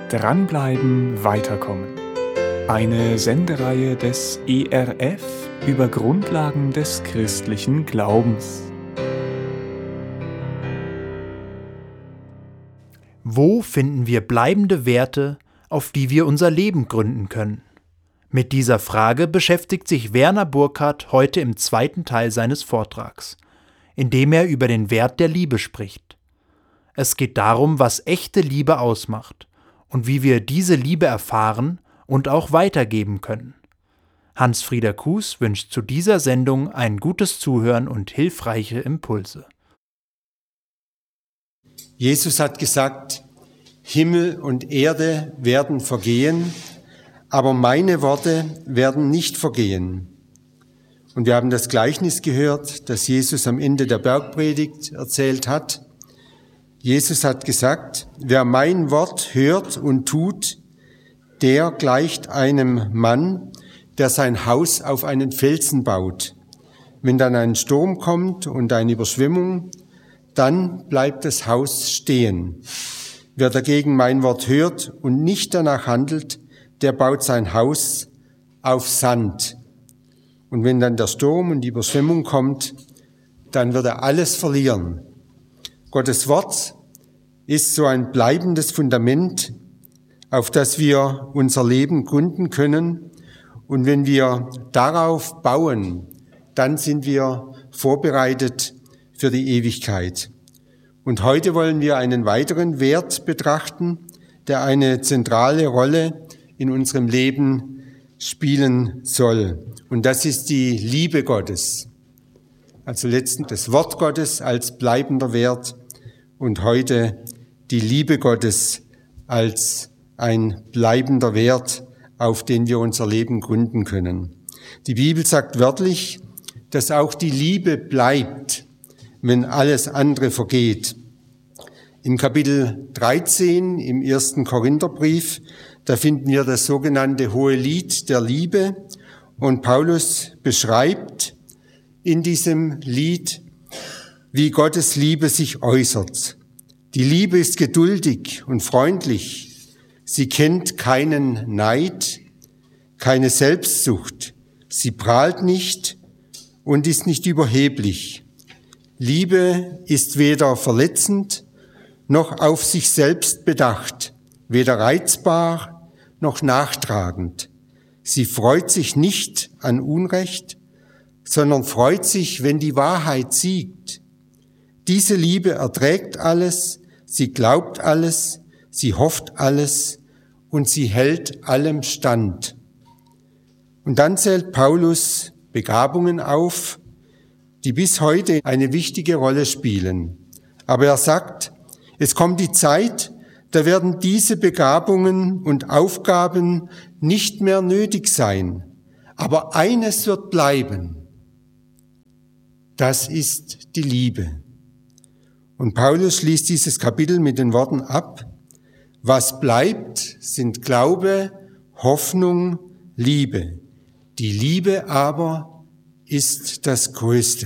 Dranbleiben, weiterkommen. Eine Sendereihe des ERF über Grundlagen des christlichen Glaubens. Wo finden wir bleibende Werte, auf die wir unser Leben gründen können? Mit dieser Frage beschäftigt sich Werner Burkhardt heute im zweiten Teil seines Vortrags, in dem er über den Wert der Liebe spricht. Es geht darum, was echte Liebe ausmacht und wie wir diese Liebe erfahren und auch weitergeben können. Hans-Frieder Kues wünscht zu dieser Sendung ein gutes Zuhören und hilfreiche Impulse. Jesus hat gesagt, Himmel und Erde werden vergehen, aber meine Worte werden nicht vergehen. Und wir haben das Gleichnis gehört, das Jesus am Ende der Bergpredigt erzählt hat. Jesus hat gesagt, wer mein Wort hört und tut, der gleicht einem Mann, der sein Haus auf einen Felsen baut. Wenn dann ein Sturm kommt und eine Überschwemmung, dann bleibt das Haus stehen. Wer dagegen mein Wort hört und nicht danach handelt, der baut sein Haus auf Sand. Und wenn dann der Sturm und die Überschwemmung kommt, dann wird er alles verlieren. Gottes Wort ist so ein bleibendes Fundament, auf das wir unser Leben gründen können. Und wenn wir darauf bauen, dann sind wir vorbereitet für die Ewigkeit. Und heute wollen wir einen weiteren Wert betrachten, der eine zentrale Rolle in unserem Leben spielen soll. Und das ist die Liebe Gottes. Also letztendlich das Wort Gottes als bleibender Wert und heute die Liebe Gottes als ein bleibender Wert, auf den wir unser Leben gründen können. Die Bibel sagt wörtlich, dass auch die Liebe bleibt, wenn alles andere vergeht. Im Kapitel 13 im 1. Korintherbrief, da finden wir das sogenannte Hohelied der Liebe. Und Paulus beschreibt in diesem Lied, wie Gottes Liebe sich äußert. Die Liebe ist geduldig und freundlich. Sie kennt keinen Neid, keine Selbstsucht. Sie prahlt nicht und ist nicht überheblich. Liebe ist weder verletzend noch auf sich selbst bedacht, weder reizbar noch nachtragend. Sie freut sich nicht an Unrecht, sondern freut sich, wenn die Wahrheit siegt. Diese Liebe erträgt alles, sie glaubt alles, sie hofft alles und sie hält allem stand. Und dann zählt Paulus Begabungen auf, die bis heute eine wichtige Rolle spielen. Aber er sagt, es kommt die Zeit, da werden diese Begabungen und Aufgaben nicht mehr nötig sein. Aber eines wird bleiben. Das ist die Liebe. Und Paulus schließt dieses Kapitel mit den Worten ab, was bleibt, sind Glaube, Hoffnung, Liebe. Die Liebe aber ist das Größte.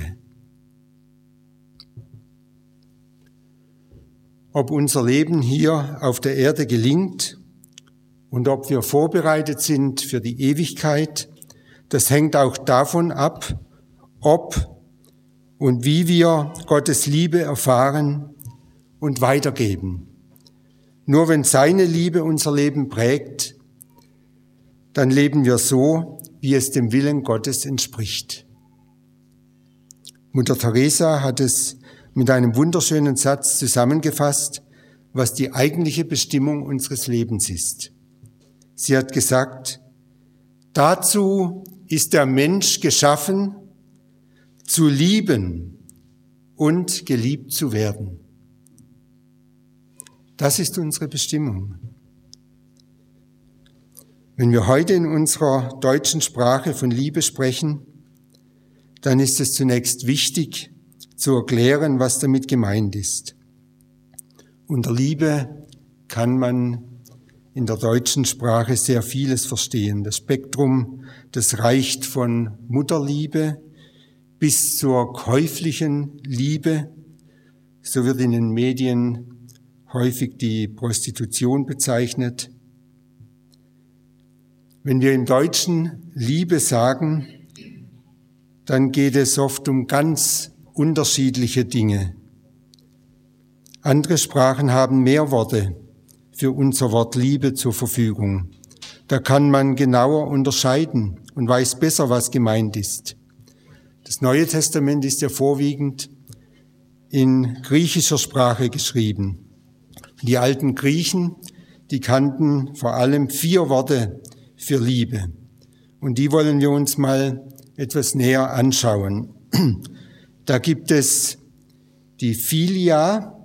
Ob unser Leben hier auf der Erde gelingt und ob wir vorbereitet sind für die Ewigkeit, das hängt auch davon ab, ob und wie wir Gottes Liebe erfahren und weitergeben. Nur wenn seine Liebe unser Leben prägt, dann leben wir so, wie es dem Willen Gottes entspricht. Mutter Teresa hat es mit einem wunderschönen Satz zusammengefasst, was die eigentliche Bestimmung unseres Lebens ist. Sie hat gesagt, dazu ist der Mensch geschaffen, zu lieben und geliebt zu werden. Das ist unsere Bestimmung. Wenn wir heute in unserer deutschen Sprache von Liebe sprechen, dann ist es zunächst wichtig, zu erklären, was damit gemeint ist. Unter Liebe kann man in der deutschen Sprache sehr vieles verstehen. Das Spektrum, das reicht von Mutterliebe bis zur käuflichen Liebe. So wird in den Medien häufig die Prostitution bezeichnet. Wenn wir im Deutschen Liebe sagen, dann geht es oft um ganz unterschiedliche Dinge. Andere Sprachen haben mehr Worte für unser Wort Liebe zur Verfügung. Da kann man genauer unterscheiden und weiß besser, was gemeint ist. Das Neue Testament ist ja vorwiegend in griechischer Sprache geschrieben. Die alten Griechen, die kannten vor allem 4 Worte für Liebe. Und die wollen wir uns mal etwas näher anschauen. Da gibt es die Philia.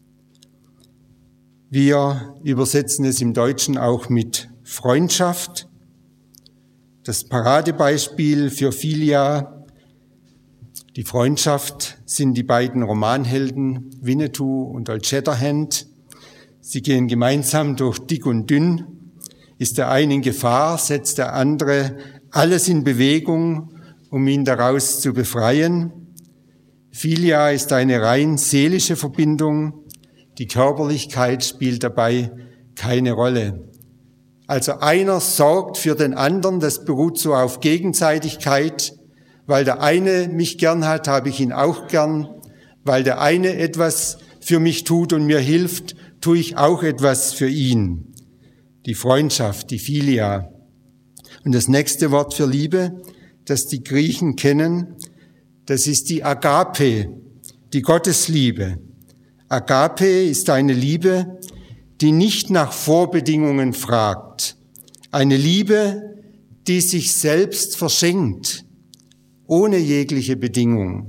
Wir übersetzen es im Deutschen auch mit Freundschaft. Das Paradebeispiel für Philia, die Freundschaft, sind die beiden Romanhelden Winnetou und Old Shatterhand. Sie gehen gemeinsam durch dick und dünn. Ist der eine in Gefahr, setzt der andere alles in Bewegung, um ihn daraus zu befreien. Philia ist eine rein seelische Verbindung. Die Körperlichkeit spielt dabei keine Rolle. Also einer sorgt für den anderen, das beruht so auf Gegenseitigkeit. Weil der eine mich gern hat, habe ich ihn auch gern. Weil der eine etwas für mich tut und mir hilft, tue ich auch etwas für ihn. Die Freundschaft, die Philia. Und das nächste Wort für Liebe, das die Griechen kennen, das ist die Agape, die Gottesliebe. Agape ist eine Liebe, die nicht nach Vorbedingungen fragt. Eine Liebe, die sich selbst verschenkt, ohne jegliche Bedingung.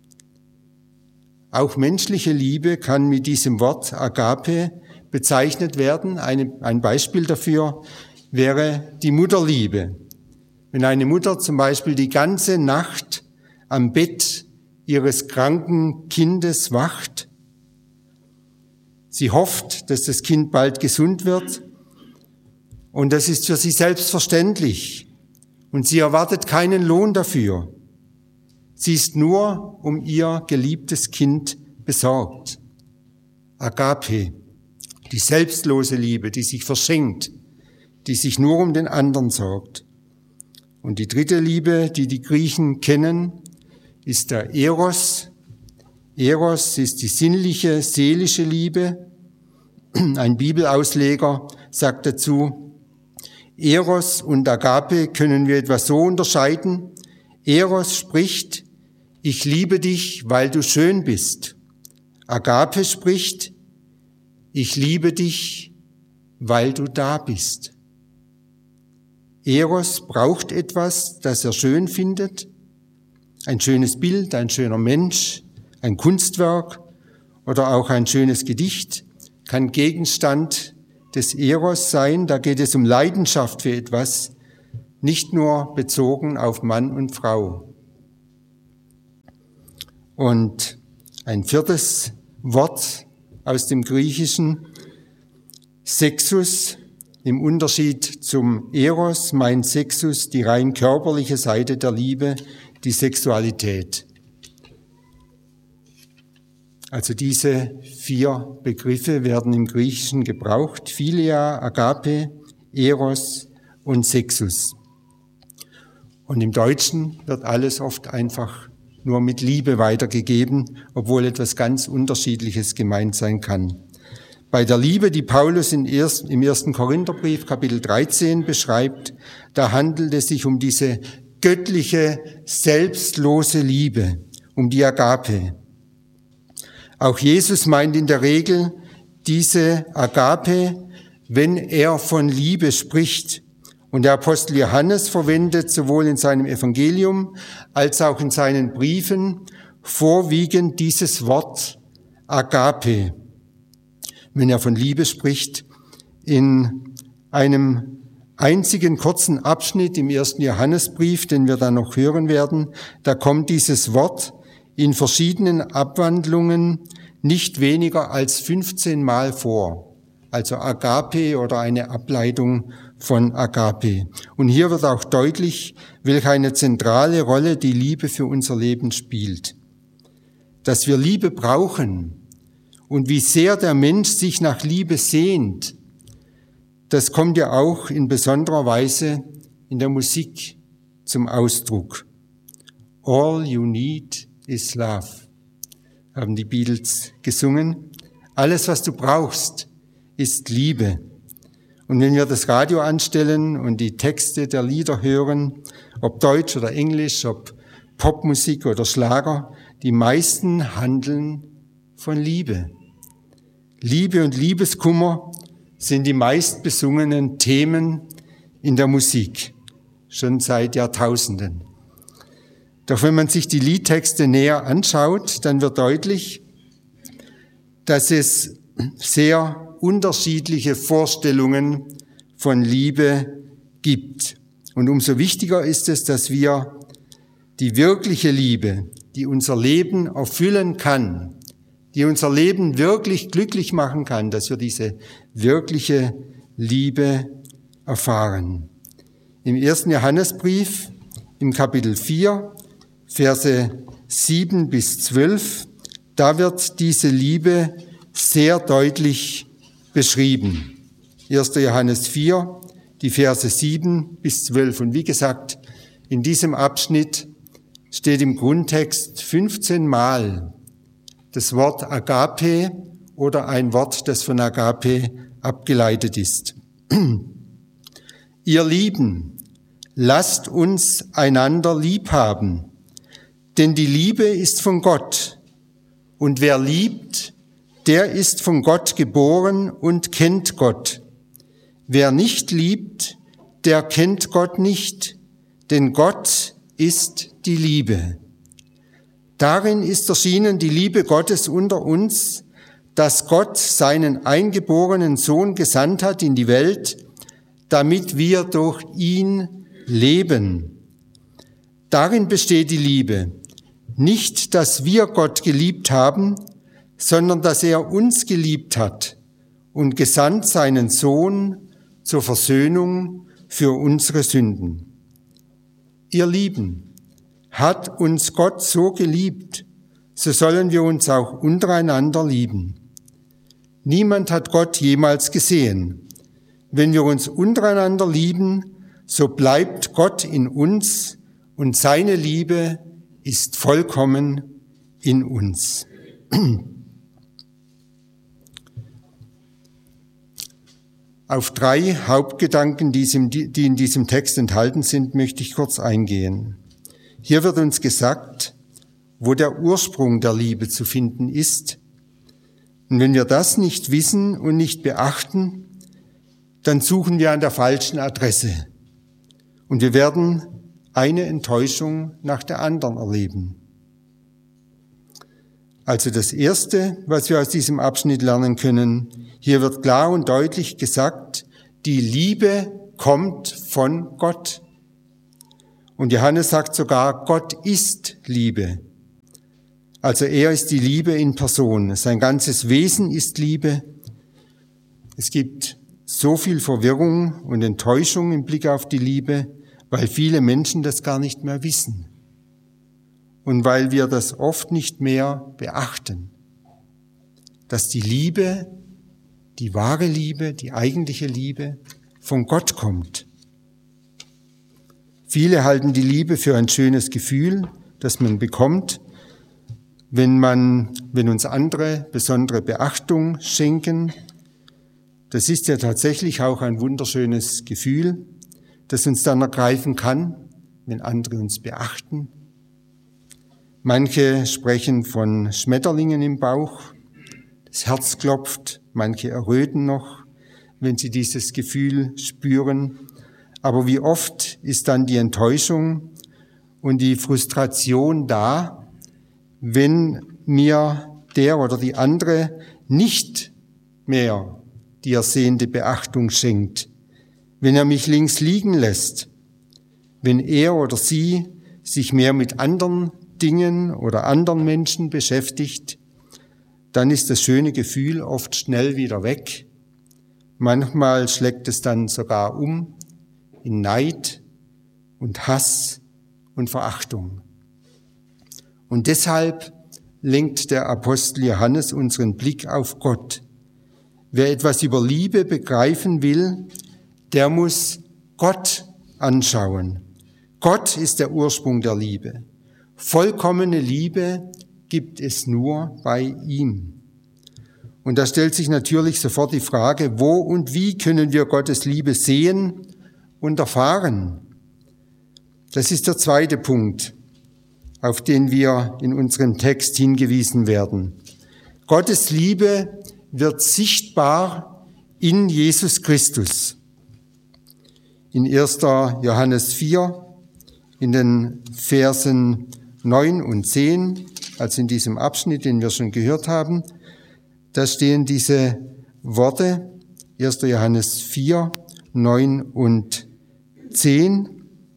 Auch menschliche Liebe kann mit diesem Wort Agape bezeichnet werden. Ein Beispiel dafür wäre die Mutterliebe. Wenn eine Mutter zum Beispiel die ganze Nacht am Bett ihres kranken Kindes wacht, sie hofft, dass das Kind bald gesund wird, und das ist für sie selbstverständlich, und sie erwartet keinen Lohn dafür. Sie ist nur um ihr geliebtes Kind besorgt. Agape, die selbstlose Liebe, die sich verschenkt, die sich nur um den anderen sorgt. Und die dritte Liebe, die die Griechen kennen, ist der Eros. Eros ist die sinnliche, seelische Liebe. Ein Bibelausleger sagt dazu, Eros und Agape können wir etwa so unterscheiden. Eros spricht, ich liebe dich, weil du schön bist. Agape spricht, ich liebe dich, weil du da bist. Eros braucht etwas, das er schön findet. Ein schönes Bild, ein schöner Mensch, ein Kunstwerk oder auch ein schönes Gedicht kann Gegenstand des Eros sein. Da geht es um Leidenschaft für etwas, nicht nur bezogen auf Mann und Frau. Und ein viertes Wort aus dem Griechischen, Sexus. Im Unterschied zum Eros meint Sexus die rein körperliche Seite der Liebe, die Sexualität. Also diese 4 Begriffe werden im Griechischen gebraucht: Philia, Agape, Eros und Sexus. Und im Deutschen wird alles oft einfach nur mit Liebe weitergegeben, obwohl etwas ganz Unterschiedliches gemeint sein kann. Bei der Liebe, die Paulus im 1. Korintherbrief, Kapitel 13 beschreibt, da handelt es sich um diese göttliche, selbstlose Liebe, um die Agape. Auch Jesus meint in der Regel diese Agape, wenn er von Liebe spricht. Und der Apostel Johannes verwendet sowohl in seinem Evangelium als auch in seinen Briefen vorwiegend dieses Wort Agape, wenn er von Liebe spricht. In einem einzigen kurzen Abschnitt im 1. Johannesbrief, den wir dann noch hören werden, da kommt dieses Wort in verschiedenen Abwandlungen nicht weniger als 15 Mal vor. Also Agape oder eine Ableitung von Agape. Und hier wird auch deutlich, welch eine zentrale Rolle die Liebe für unser Leben spielt. Dass wir Liebe brauchen und wie sehr der Mensch sich nach Liebe sehnt, das kommt ja auch in besonderer Weise in der Musik zum Ausdruck. All you need is love, haben die Beatles gesungen. Alles, was du brauchst, ist Liebe. Und wenn wir das Radio anstellen und die Texte der Lieder hören, ob Deutsch oder Englisch, ob Popmusik oder Schlager, die meisten handeln von Liebe. Liebe und Liebeskummer sind die meistbesungenen Themen in der Musik, schon seit Jahrtausenden. Doch wenn man sich die Liedtexte näher anschaut, dann wird deutlich, dass es sehr unterschiedliche Vorstellungen von Liebe gibt. Und umso wichtiger ist es, dass wir die wirkliche Liebe, die unser Leben erfüllen kann, die unser Leben wirklich glücklich machen kann, dass wir diese wirkliche Liebe erfahren. Im 1. Johannesbrief, im Kapitel 4, Verse 7 bis 12, da wird diese Liebe sehr deutlich beschrieben. 1. Johannes 4, die Verse 7 bis 12. Und wie gesagt, in diesem Abschnitt steht im Grundtext 15 Mal das Wort Agape oder ein Wort, das von Agape abgeleitet ist. Ihr Lieben, lasst uns einander lieb haben, denn die Liebe ist von Gott. Und wer liebt, der ist von Gott geboren und kennt Gott. Wer nicht liebt, der kennt Gott nicht, denn Gott ist die Liebe. Darin ist erschienen die Liebe Gottes unter uns, dass Gott seinen eingeborenen Sohn gesandt hat in die Welt, damit wir durch ihn leben. Darin besteht die Liebe. Nicht, dass wir Gott geliebt haben, sondern dass er uns geliebt hat und gesandt seinen Sohn zur Versöhnung für unsere Sünden. Ihr Lieben, hat uns Gott so geliebt, so sollen wir uns auch untereinander lieben. Niemand hat Gott jemals gesehen. Wenn wir uns untereinander lieben, so bleibt Gott in uns und seine Liebe ist vollkommen in uns. Auf 3 Hauptgedanken, die in diesem Text enthalten sind, möchte ich kurz eingehen. Hier wird uns gesagt, wo der Ursprung der Liebe zu finden ist. Und wenn wir das nicht wissen und nicht beachten, dann suchen wir an der falschen Adresse. Und wir werden eine Enttäuschung nach der anderen erleben. Also das Erste, was wir aus diesem Abschnitt lernen können, hier wird klar und deutlich gesagt, die Liebe kommt von Gott. Und Johannes sagt sogar, Gott ist Liebe. Also er ist die Liebe in Person. Sein ganzes Wesen ist Liebe. Es gibt so viel Verwirrung und Enttäuschung im Blick auf die Liebe, weil viele Menschen das gar nicht mehr wissen. Und weil wir das oft nicht mehr beachten, dass die Liebe, die wahre Liebe, die eigentliche Liebe von Gott kommt. Viele halten die Liebe für ein schönes Gefühl, das man bekommt, wenn uns andere besondere Beachtung schenken. Das ist ja tatsächlich auch ein wunderschönes Gefühl, das uns dann ergreifen kann, wenn andere uns beachten. Manche sprechen von Schmetterlingen im Bauch, das Herz klopft, manche erröten noch, wenn sie dieses Gefühl spüren. Aber wie oft ist dann die Enttäuschung und die Frustration da, wenn mir der oder die andere nicht mehr die ersehnte Beachtung schenkt, wenn er mich links liegen lässt, wenn er oder sie sich mehr mit anderen Dingen oder anderen Menschen beschäftigt, dann ist das schöne Gefühl oft schnell wieder weg. Manchmal schlägt es dann sogar um in Neid und Hass und Verachtung. Und deshalb lenkt der Apostel Johannes unseren Blick auf Gott. Wer etwas über Liebe begreifen will, der muss Gott anschauen. Gott ist der Ursprung der Liebe. Vollkommene Liebe gibt es nur bei ihm. Und da stellt sich natürlich sofort die Frage, wo und wie können wir Gottes Liebe sehen und erfahren? Das ist der zweite Punkt, auf den wir in unserem Text hingewiesen werden. Gottes Liebe wird sichtbar in Jesus Christus. In 1. Johannes 4, in den Versen 9 und 10, also in diesem Abschnitt, den wir schon gehört haben, da stehen diese Worte, 1. Johannes 4, 9 und 10.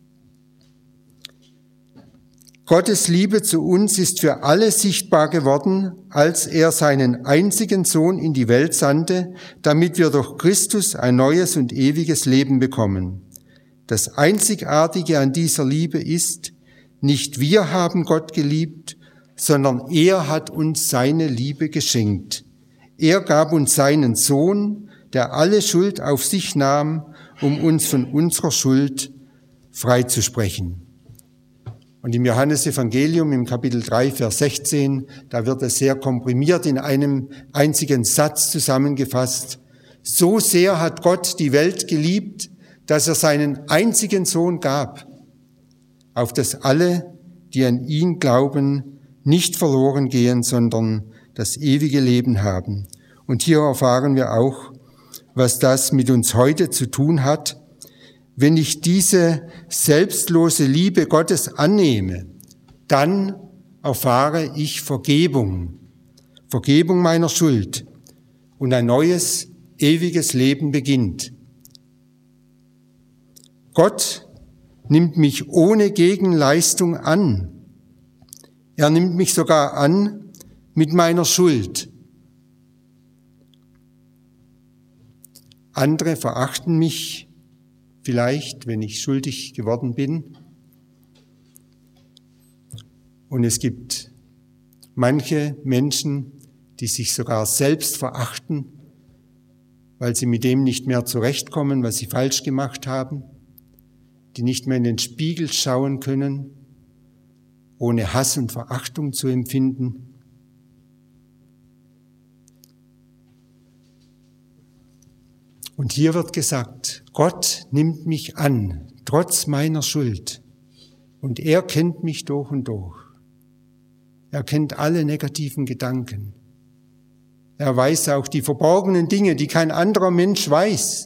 Gottes Liebe zu uns ist für alle sichtbar geworden, als er seinen einzigen Sohn in die Welt sandte, damit wir durch Christus ein neues und ewiges Leben bekommen. Das Einzigartige an dieser Liebe ist, nicht wir haben Gott geliebt, sondern er hat uns seine Liebe geschenkt. Er gab uns seinen Sohn, der alle Schuld auf sich nahm, um uns von unserer Schuld freizusprechen. Und im Johannesevangelium im Kapitel 3, Vers 16, da wird es sehr komprimiert in einem einzigen Satz zusammengefasst. So sehr hat Gott die Welt geliebt, dass er seinen einzigen Sohn gab, auf dass alle, die an ihn glauben, nicht verloren gehen, sondern das ewige Leben haben. Und hier erfahren wir auch, was das mit uns heute zu tun hat. Wenn ich diese selbstlose Liebe Gottes annehme, dann erfahre ich Vergebung meiner Schuld und ein neues, ewiges Leben beginnt. Gott nimmt mich ohne Gegenleistung an. Er nimmt mich sogar an mit meiner Schuld. Andere verachten mich vielleicht, wenn ich schuldig geworden bin. Und es gibt manche Menschen, die sich sogar selbst verachten, weil sie mit dem nicht mehr zurechtkommen, was sie falsch gemacht haben, die nicht mehr in den Spiegel schauen können, ohne Hass und Verachtung zu empfinden. Und hier wird gesagt, Gott nimmt mich an, trotz meiner Schuld. Und er kennt mich durch und durch. Er kennt alle negativen Gedanken. Er weiß auch die verborgenen Dinge, die kein anderer Mensch weiß.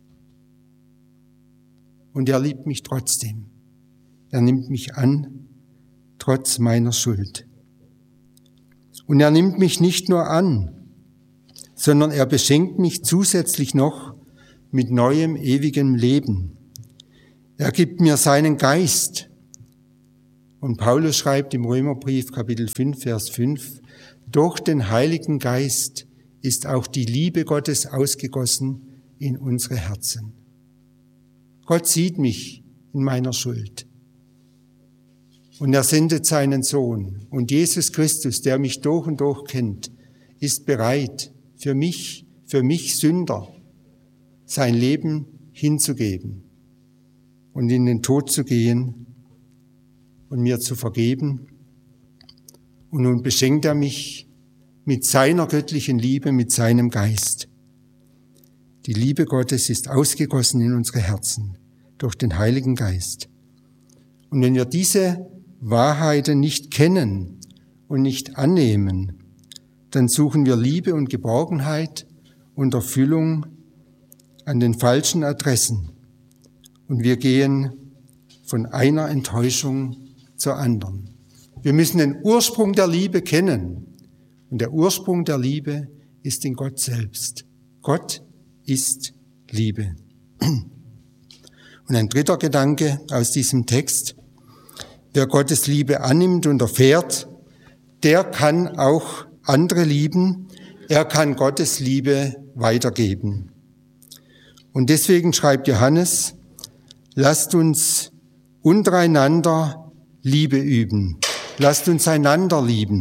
Und er liebt mich trotzdem. Er nimmt mich an, trotz meiner Schuld. Und er nimmt mich nicht nur an, sondern er beschenkt mich zusätzlich noch mit neuem, ewigem Leben. Er gibt mir seinen Geist. Und Paulus schreibt im Römerbrief, Kapitel 5, Vers 5, durch den Heiligen Geist ist auch die Liebe Gottes ausgegossen in unsere Herzen. Gott sieht mich in meiner Schuld. Und er sendet seinen Sohn. Und Jesus Christus, der mich durch und durch kennt, ist bereit, für mich Sünder, sein Leben hinzugeben und in den Tod zu gehen und mir zu vergeben. Und nun beschenkt er mich mit seiner göttlichen Liebe, mit seinem Geist. Die Liebe Gottes ist ausgegossen in unsere Herzen durch den Heiligen Geist. Und wenn wir diese Wahrheiten nicht kennen und nicht annehmen, dann suchen wir Liebe und Geborgenheit und Erfüllung an den falschen Adressen. Und wir gehen von einer Enttäuschung zur anderen. Wir müssen den Ursprung der Liebe kennen. Und der Ursprung der Liebe ist in Gott selbst. Gott ist Liebe. Und ein dritter Gedanke aus diesem Text. Wer Gottes Liebe annimmt und erfährt, der kann auch andere lieben. Er kann Gottes Liebe weitergeben. Und deswegen schreibt Johannes, lasst uns untereinander Liebe üben. Lasst uns einander lieben.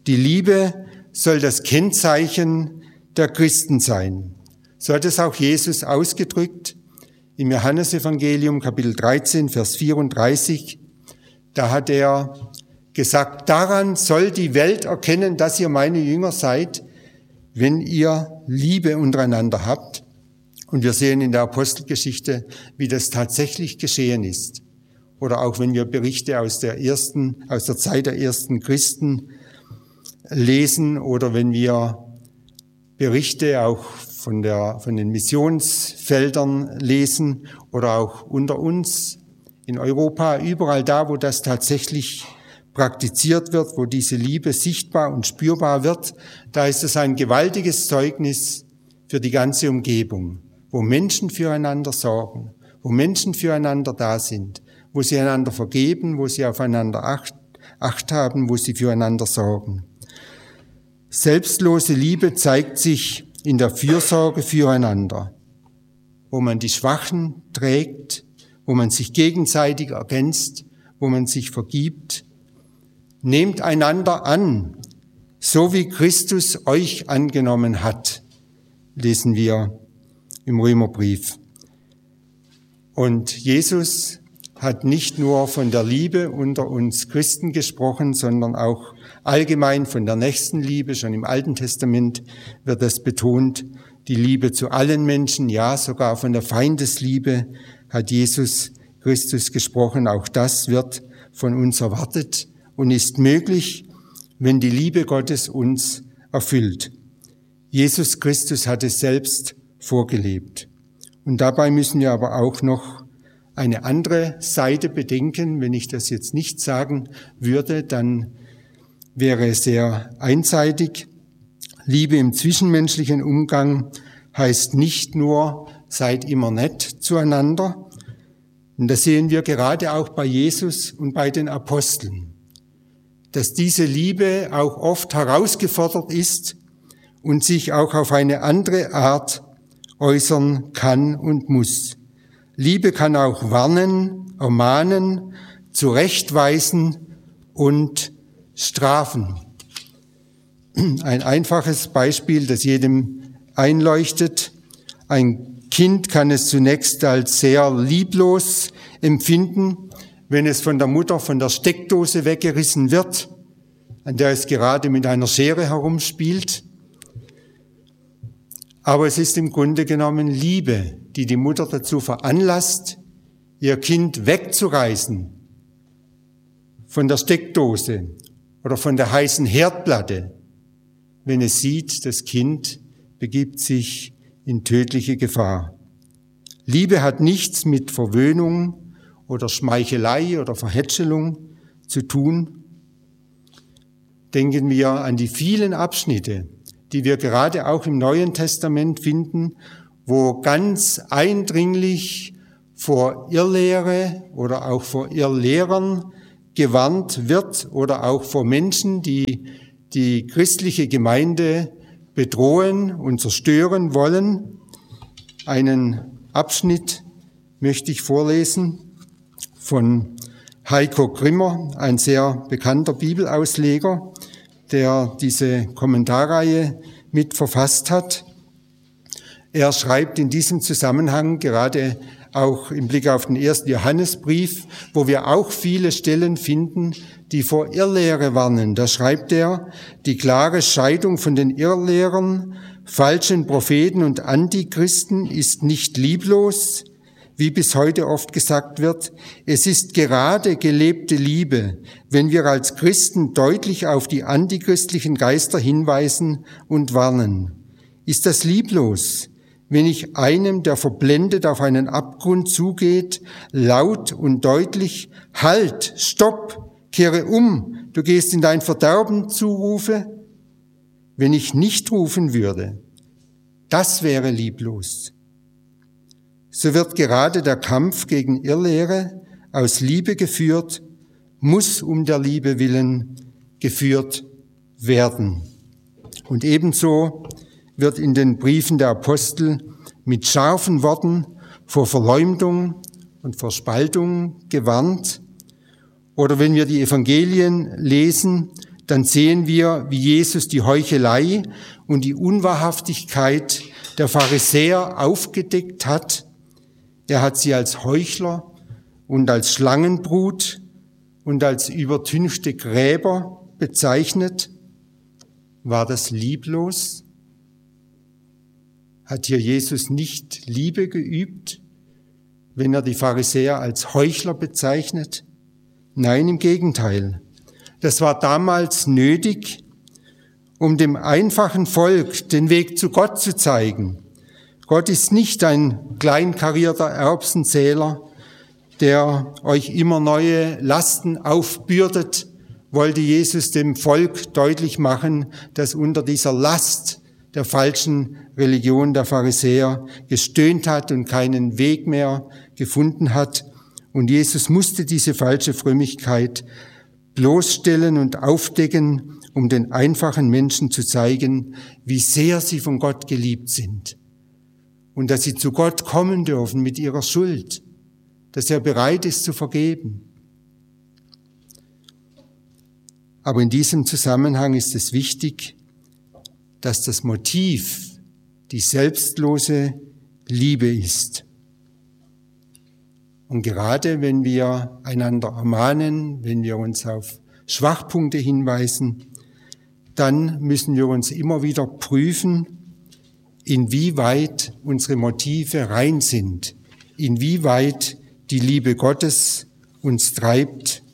Die Liebe soll das Kennzeichen der Christen sein. So hat es auch Jesus ausgedrückt im Johannesevangelium Kapitel 13, Vers 34. Da hat er gesagt, daran soll die Welt erkennen, dass ihr meine Jünger seid, wenn ihr Liebe untereinander habt. Und wir sehen in der Apostelgeschichte, wie das tatsächlich geschehen ist. Oder auch wenn wir Berichte aus der Zeit der ersten Christen lesen oder wenn wir Berichte auch von den Missionsfeldern lesen oder auch unter uns in Europa, überall da, wo das tatsächlich praktiziert wird, wo diese Liebe sichtbar und spürbar wird, da ist es ein gewaltiges Zeugnis für die ganze Umgebung, wo Menschen füreinander sorgen, wo Menschen füreinander da sind, wo sie einander vergeben, wo sie aufeinander Acht haben, wo sie füreinander sorgen. Selbstlose Liebe zeigt sich in der Fürsorge füreinander, wo man die Schwachen trägt, wo man sich gegenseitig ergänzt, wo man sich vergibt. Nehmt einander an, so wie Christus euch angenommen hat, lesen wir im Römerbrief. Und Jesus hat nicht nur von der Liebe unter uns Christen gesprochen, sondern auch allgemein von der Nächstenliebe. Schon im Alten Testament wird das betont, die Liebe zu allen Menschen, ja sogar von der Feindesliebe hat Jesus Christus gesprochen. Auch das wird von uns erwartet und ist möglich, wenn die Liebe Gottes uns erfüllt. Jesus Christus hat es selbst vorgelebt. Und dabei müssen wir aber auch noch eine andere Seite bedenken. Wenn ich das jetzt nicht sagen würde, dann wäre es sehr einseitig. Liebe im zwischenmenschlichen Umgang heißt nicht nur, seid immer nett zueinander. Und das sehen wir gerade auch bei Jesus und bei den Aposteln, dass diese Liebe auch oft herausgefordert ist und sich auch auf eine andere Art äußern kann und muss. Liebe kann auch warnen, ermahnen, zurechtweisen und strafen. Ein einfaches Beispiel, das jedem einleuchtet. Ein Kind kann es zunächst als sehr lieblos empfinden, wenn es von der Mutter von der Steckdose weggerissen wird, an der es gerade mit einer Schere herumspielt. Aber es ist im Grunde genommen Liebe, die die Mutter dazu veranlasst, ihr Kind wegzureißen von der Steckdose oder von der heißen Herdplatte, wenn es sieht, das Kind begibt sich in tödliche Gefahr. Liebe hat nichts mit Verwöhnung oder Schmeichelei oder Verhätschelung zu tun. Denken wir an die vielen Abschnitte, die wir gerade auch im Neuen Testament finden, wo ganz eindringlich vor Irrlehre oder auch vor Irrlehrern gewarnt wird oder auch vor Menschen, die die christliche Gemeinde bedrohen und zerstören wollen. Einen Abschnitt möchte ich vorlesen von Heiko Grimmer, ein sehr bekannter Bibelausleger, der diese Kommentarreihe mit verfasst hat. Er schreibt in diesem Zusammenhang, gerade auch im Blick auf den 1. Johannesbrief, wo wir auch viele Stellen finden, die vor Irrlehre warnen. Da schreibt er, die klare Scheidung von den Irrlehrern, falschen Propheten und Antichristen ist nicht lieblos, wie bis heute oft gesagt wird. Es ist gerade gelebte Liebe, wenn wir als Christen deutlich auf die antichristlichen Geister hinweisen und warnen. Ist das lieblos, wenn ich einem, der verblendet auf einen Abgrund zugeht, laut und deutlich, halt, stopp, kehre um, du gehst in dein Verderben zurufe? Wenn ich nicht rufen würde, das wäre lieblos. So wird gerade der Kampf gegen Irrlehre aus Liebe geführt, muss um der Liebe willen geführt werden. Und ebenso wird in den Briefen der Apostel mit scharfen Worten vor Verleumdung und vor Spaltung gewarnt. Oder wenn wir die Evangelien lesen, dann sehen wir, wie Jesus die Heuchelei und die Unwahrhaftigkeit der Pharisäer aufgedeckt hat. Er hat sie als Heuchler und als Schlangenbrut und als übertünchte Gräber bezeichnet. War das lieblos? Hat hier Jesus nicht Liebe geübt, wenn er die Pharisäer als Heuchler bezeichnet? Nein, im Gegenteil. Das war damals nötig, um dem einfachen Volk den Weg zu Gott zu zeigen. Gott ist nicht ein kleinkarierter Erbsenzähler, der euch immer neue Lasten aufbürdet, wollte Jesus dem Volk deutlich machen, das unter dieser Last der falschen Religion der Pharisäer gestöhnt hat und keinen Weg mehr gefunden hat. Und Jesus musste diese falsche Frömmigkeit bloßstellen und aufdecken, um den einfachen Menschen zu zeigen, wie sehr sie von Gott geliebt sind und dass sie zu Gott kommen dürfen mit ihrer Schuld, dass er bereit ist zu vergeben. Aber in diesem Zusammenhang ist es wichtig, dass das Motiv die selbstlose Liebe ist. Und gerade wenn wir einander ermahnen, wenn wir uns auf Schwachpunkte hinweisen, dann müssen wir uns immer wieder prüfen, inwieweit unsere Motive rein sind, inwieweit die Liebe Gottes uns treibt.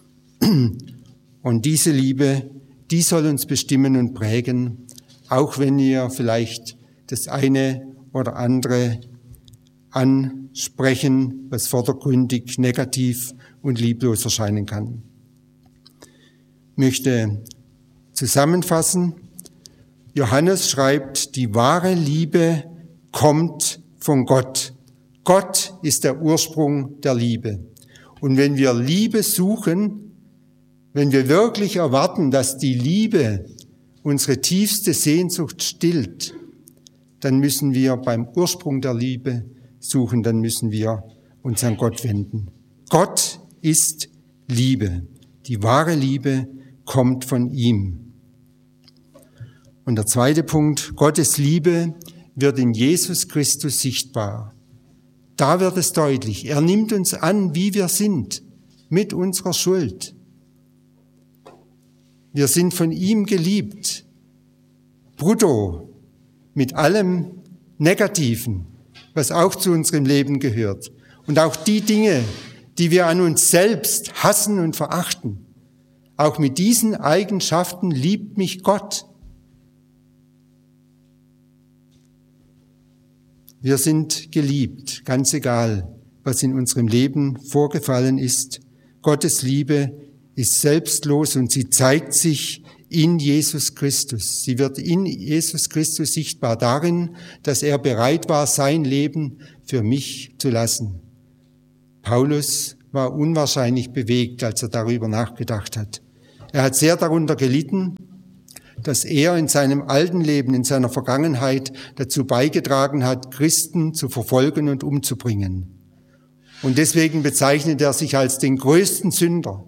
Und diese Liebe, die soll uns bestimmen und prägen, auch wenn wir vielleicht das eine oder andere ansprechen, was vordergründig negativ und lieblos erscheinen kann. Ich möchte zusammenfassen. Johannes schreibt, die wahre Liebe kommt von Gott. Gott ist der Ursprung der Liebe. Und wenn wir Liebe suchen, wenn wir wirklich erwarten, dass die Liebe unsere tiefste Sehnsucht stillt, dann müssen wir beim Ursprung der Liebe suchen, dann müssen wir uns an Gott wenden. Gott ist Liebe. Die wahre Liebe kommt von ihm. Und der zweite Punkt, Gottes Liebe wird in Jesus Christus sichtbar. Da wird es deutlich. Er nimmt uns an, wie wir sind, mit unserer Schuld. Wir sind von ihm geliebt, brutto, mit allem Negativen, was auch zu unserem Leben gehört. Und auch die Dinge, die wir an uns selbst hassen und verachten. Auch mit diesen Eigenschaften liebt mich Gott. Wir sind geliebt, ganz egal, was in unserem Leben vorgefallen ist. Gottes Liebe ist selbstlos und sie zeigt sich in Jesus Christus. Sie wird in Jesus Christus sichtbar darin, dass er bereit war, sein Leben für mich zu lassen. Paulus war unwahrscheinlich bewegt, als er darüber nachgedacht hat. Er hat sehr darunter gelitten, dass er in seinem alten Leben, in seiner Vergangenheit dazu beigetragen hat, Christen zu verfolgen und umzubringen. Und deswegen bezeichnet er sich als den größten Sünder.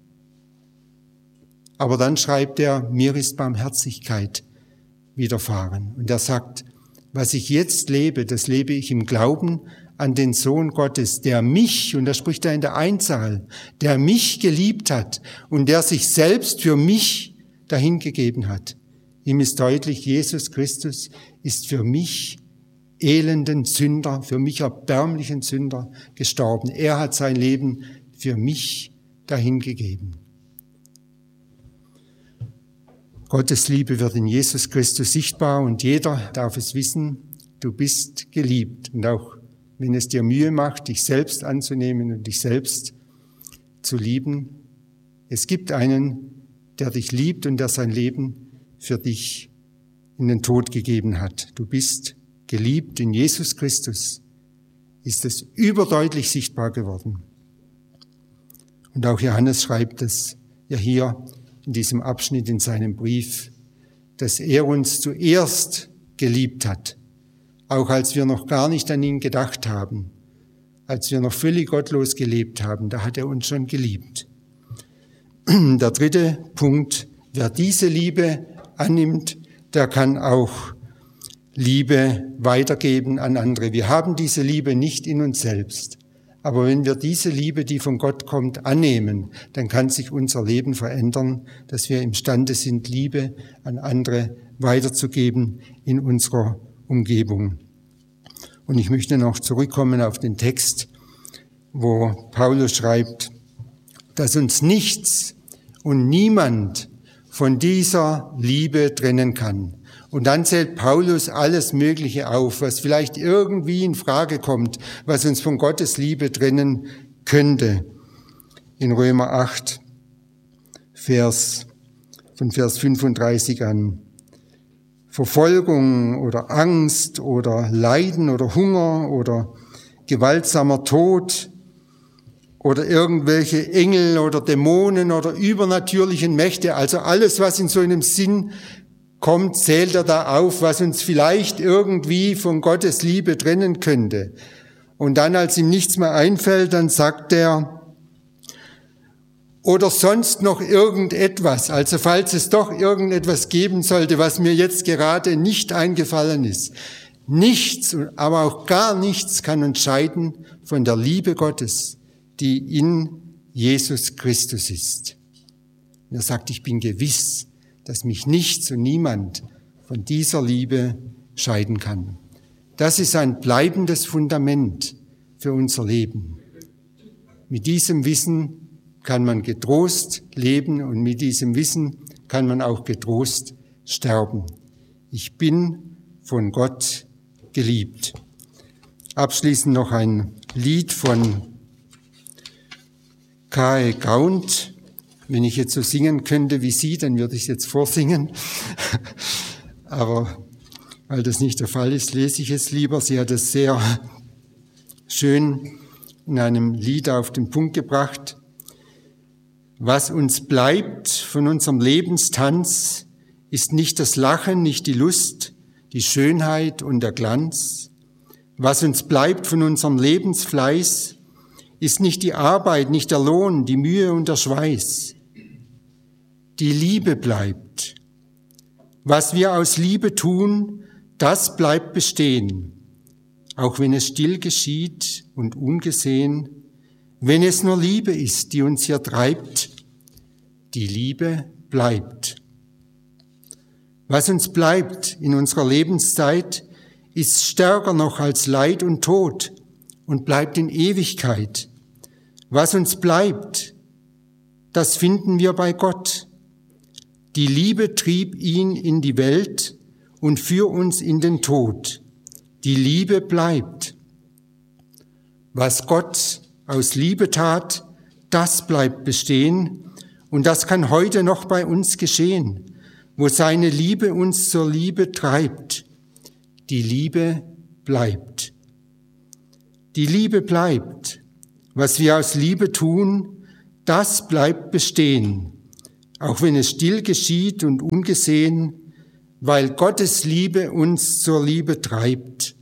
Aber dann schreibt er, mir ist Barmherzigkeit widerfahren. Und er sagt, was ich jetzt lebe, das lebe ich im Glauben an den Sohn Gottes, der mich, und da spricht er in der Einzahl, der mich geliebt hat und der sich selbst für mich dahingegeben hat. Ihm ist deutlich, Jesus Christus ist für mich elenden Sünder, für mich erbärmlichen Sünder gestorben. Er hat sein Leben für mich dahingegeben. Gottes Liebe wird in Jesus Christus sichtbar und jeder darf es wissen, du bist geliebt. Und auch wenn es dir Mühe macht, dich selbst anzunehmen und dich selbst zu lieben, es gibt einen, der dich liebt und der sein Leben für dich in den Tod gegeben hat. Du bist geliebt in Jesus Christus, ist es überdeutlich sichtbar geworden. Und auch Johannes schreibt es ja hier in diesem Abschnitt in seinem Brief, dass er uns zuerst geliebt hat, auch als wir noch gar nicht an ihn gedacht haben, als wir noch völlig gottlos gelebt haben, da hat er uns schon geliebt. Der dritte Punkt, wer diese Liebe annimmt, der kann auch Liebe weitergeben an andere. Wir haben diese Liebe nicht in uns selbst. Aber wenn wir diese Liebe, die von Gott kommt, annehmen, dann kann sich unser Leben verändern, dass wir imstande sind, Liebe an andere weiterzugeben in unserer Umgebung. Und ich möchte noch zurückkommen auf den Text, wo Paulus schreibt, dass uns nichts und niemand von dieser Liebe trennen kann. Und dann zählt Paulus alles Mögliche auf, was vielleicht irgendwie in Frage kommt, was uns von Gottes Liebe trennen könnte. In Römer 8, von Vers 35 an. Verfolgung oder Angst oder Leiden oder Hunger oder gewaltsamer Tod oder irgendwelche Engel oder Dämonen oder übernatürlichen Mächte, also alles, was in so einem Sinn kommt, zählt er da auf, was uns vielleicht irgendwie von Gottes Liebe trennen könnte. Und dann, als ihm nichts mehr einfällt, dann sagt er, oder sonst noch irgendetwas, also falls es doch irgendetwas geben sollte, was mir jetzt gerade nicht eingefallen ist. Nichts, aber auch gar nichts kann uns scheiden von der Liebe Gottes, die in Jesus Christus ist. Und er sagt, ich bin gewiss, dass mich nichts und niemand von dieser Liebe scheiden kann. Das ist ein bleibendes Fundament für unser Leben. Mit diesem Wissen kann man getrost leben und mit diesem Wissen kann man auch getrost sterben. Ich bin von Gott geliebt. Abschließend noch ein Lied von K.E. Gaunt. Wenn ich jetzt so singen könnte wie Sie, dann würde ich es jetzt vorsingen. Aber weil das nicht der Fall ist, lese ich es lieber. Sie hat es sehr schön in einem Lied auf den Punkt gebracht. Was uns bleibt von unserem Lebenstanz, ist nicht das Lachen, nicht die Lust, die Schönheit und der Glanz. Was uns bleibt von unserem Lebensfleiß, ist nicht die Arbeit, nicht der Lohn, die Mühe und der Schweiß. Die Liebe bleibt. Was wir aus Liebe tun, das bleibt bestehen, auch wenn es still geschieht und ungesehen, wenn es nur Liebe ist, die uns hier treibt, die Liebe bleibt. Was uns bleibt in unserer Lebenszeit, ist stärker noch als Leid und Tod und bleibt in Ewigkeit. Was uns bleibt, das finden wir bei Gott. Die Liebe trieb ihn in die Welt und für uns in den Tod. Die Liebe bleibt. Was Gott aus Liebe tat, das bleibt bestehen und das kann heute noch bei uns geschehen, wo seine Liebe uns zur Liebe treibt. Die Liebe bleibt. Die Liebe bleibt. Was wir aus Liebe tun, das bleibt bestehen, auch wenn es still geschieht und ungesehen, weil Gottes Liebe uns zur Liebe treibt.